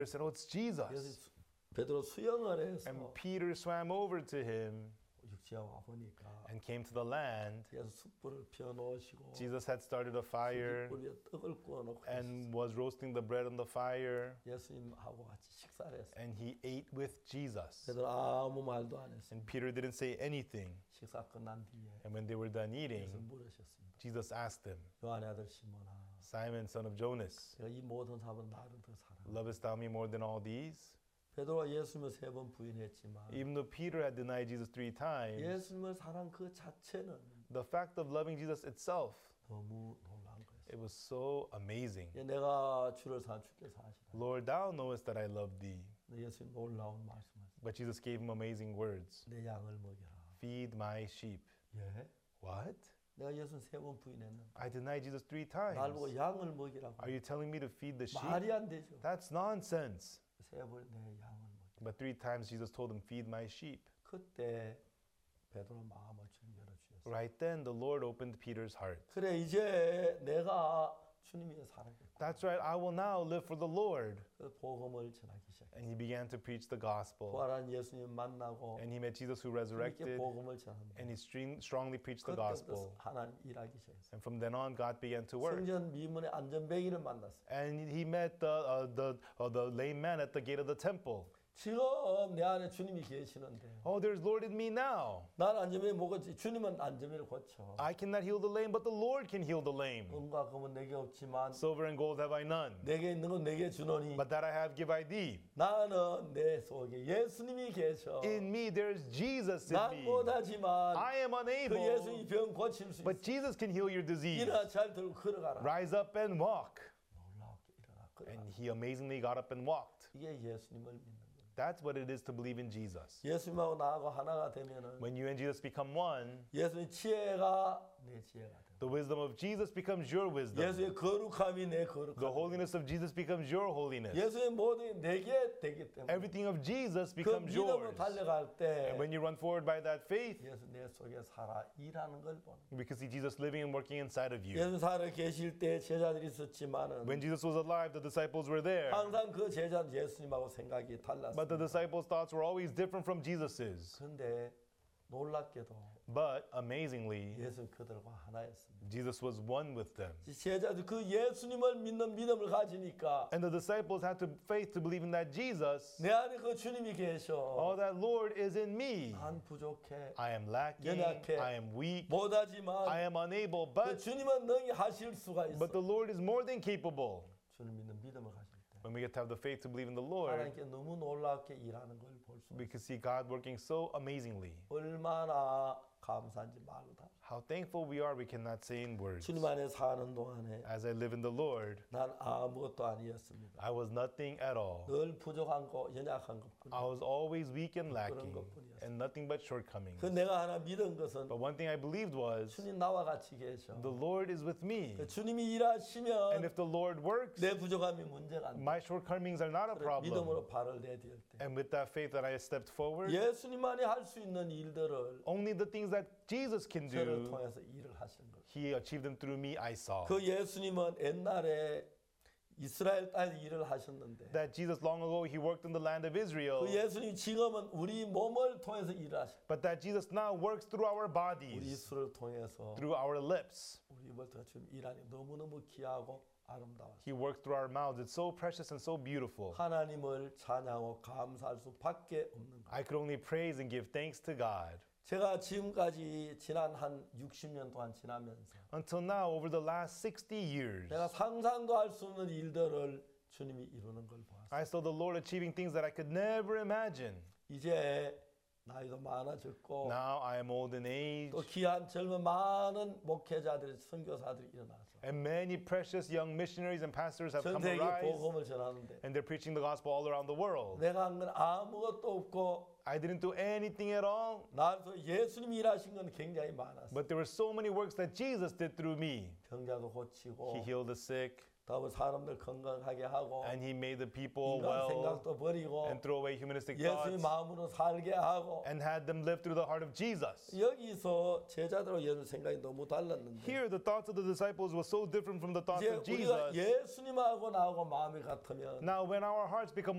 said, "Oh, it's Jesus." 그래서 베드로 수영을 해서 And Peter swam over to him 육지에 와 보니까 and came to the land. 그래서 숯불을 피워 놓으시고 Jesus had started a fire 숯불 위에 떡을 구워 놓고 and was roasting the bread on the fire, 예수님하고 같이 식사를 했어요. and he ate with Jesus. 베드로 아무 말도 안 했어요. And Peter didn't say anything. 식사 끝난 뒤에 And when they were done 예수 eating, 물으셨습니다. Jesus asked him, 요한의 아들 시몬아, "Simon, son of Jonas, 내가 이 모든 사람은 나를 더 사랑한다. lovest thou me more than all these?" 베드로가 예수님을 3번 부인했지만 Even though Peter had denied Jesus 3 times, 예수님을 사랑 그 자체는 the fact of loving Jesus itself, 너무 놀라운 거였어요. it was so amazing. 내가 주를 사랑 주께서 아시라. Lord, thou knowest that I love thee. 예수님 놀라운 말씀하셨어요. But Jesus gave him amazing words. 내 양을 먹여라. Feed my sheep. 예? What? 내가 예수님 3번 부인했는데 I denied Jesus 3 날 보고 times. 양을 먹이라고. Are you telling me to feed the sheep? 말이 안 되죠. That's nonsense. 3번 내 양을 먹여. But 3 times Jesus told him, "Feed my sheep." 그때 베드로 마음을 좀 열어주셨어요. Right then, the Lord opened Peter's heart. 그래 이제 내가 주님이 살아겠고 That's right, I will now live for the Lord. 그래서 복음을 전하기 시작했어요. And he began to preach the gospel. 부활한 예수님 만나고 And he met Jesus who 이렇게 resurrected. 복음을 전합니다. And he strongly preached the 그때부터 gospel. 하나님 일하기 시작했어요. And from then on, God began to work. 성전 미문의 안전뱅이를 만났어요. And he met the lame man at the gate of the temple. 지금 내 안에 주님이 계시는데 Oh, there's Lord in me now. 난 안전뱅이 못 고치. 주님은 안전뱅이를 고쳐. I cannot heal the lame, but the Lord can heal the lame. 은과 금은 내게 없지만 Silver and gold have I none, 내게 있는 건 내게 주노니 but that I have give I thee. 나는 내 속에 예수님이 계셔. In me there's Jesus in 난 me. 못하지만 I am 그 unable, 예수님이 병 고칠 수 but 있어. Jesus can heal your disease. 일어나 잘 들고 걸어가라. Rise up and walk. 놀랍게 일어나 걸어가라. And he amazingly got up and walked. 이게 예수님을 믿는 거예요. That's what it is to believe in Jesus. 예수님하고 나하고 하나가 되면은 When you and Jesus become one, 예수님의 지혜가 내 지혜가 돼. the wisdom of Jesus becomes your wisdom. 예수의 거룩함이 내 The 거룩함. holiness of Jesus becomes your holiness. 예수의 모든 내게 되기 때문에 Everything of Jesus 그 becomes 믿음으로 yours. 달려갈 때 And when you run forward by that faith, 예수 내 속에 살아 일하는 걸 보는. we can see Jesus living and working inside of you. 예수 살아 계실 때 제자들이 있었지만은 When Jesus was alive, the disciples were there. 항상 그 제자는 예수님하고 생각이 달랐습니다. But the disciples' thoughts were always different from Jesus's. 근데 놀랍게도 But amazingly, 예수 그들과 하나였습니다. Jesus was one with them. 제자들 그 예수님을 믿는 믿음을 가지니까 And the disciples had to faith to believe in that Jesus. 내 안에 그 주님이 계셔. Oh, that Lord is in me. 난 부족해. I am lacking. 연약해. I am weak. 못하지만 I am unable. 그 But 주님은 능히 하실 수가 있어. the Lord is more than capable. 주님 믿는 믿음을 가질 때 When we get to have the faith to believe in the Lord, 하나님께 너무 놀랍게 일하는 걸 볼 수 we 있어. can see God working so amazingly. 얼마나 감사한지 말로 다. How thankful we are, we cannot say in words. 주님 안에 사는 동안에 As I live in the Lord, 난 아무것도 아니었습니다. I was nothing at all. 늘 부족한 거, 연약한 것뿐. I was always weak and lacking, 것뿐이었어요. and nothing but shortcomings. 그 내가 하나 믿은 것은 But one thing I believed was, 주님 나와 같이 계셔. the Lord is with me. 주님이 And 일하시면 if the Lord works, 내 부족함이 문제가 안 돼. my shortcomings are not a problem. 믿음으로 발을 내딜 때 And with that faith that I stepped forward, 예수님만이 할 수 있는 일들을 only the things that Jesus can 저를 do, 통해서 일을 하시는 거예요. He achieved them through me, I saw. 그 예수님은 옛날에 이스라엘 땅에서 일을 하셨는데 That Jesus long ago, He worked in the land of Israel. 그 예수님 지금은 우리 몸을 통해서 일을 하시고 But that Jesus now works through our 우리 bodies, 술을 통해서 through our lips. 우리 입을 통해서 지금 일하니 너무너무 귀하고 아름다워. He works through our mouths. It's so precious and so beautiful. 하나님을 찬양하고 감사할 수밖에 없는 거. I could only praise and give thanks to God. 제가 지금까지 지난 한 60년 동안 지나면서 Until now, over the last 60 years, 내가 상상도 할 수 없는 일들을 주님이 이루는 걸 보았어요. I saw the Lord achieving things that I could never imagine. 이제 나이도 많아졌고 Now I am old in age, 또 귀한 젊은 많은 목회자들이 선교사들이 일어나서 and many precious young missionaries and pastors have 전 come to 세계 rise, 복음을 전하는데 and they're preaching the gospel all around the world. 내가 한 건 아무것도 없고 I didn't do anything at all, 나로서 예수님이 일하신 건 굉장히 많았어. but there were so many works that Jesus did through me. 병자도 고치고 He healed the sick, 다음에 사람들 건강하게 하고 and He made the people 인간 well, 생각도 버리고 and throw away humanistic 예수님 thoughts, 마음으로 살게 하고 and had them live through the heart of Jesus. 여기서 제자들과 예수 생각이 너무 달랐는데 Here, the thoughts of the disciples were so different from the thoughts 이제 of 우리가 Jesus. 예수님하고 나하고 마음이 같으면 Now, when our hearts become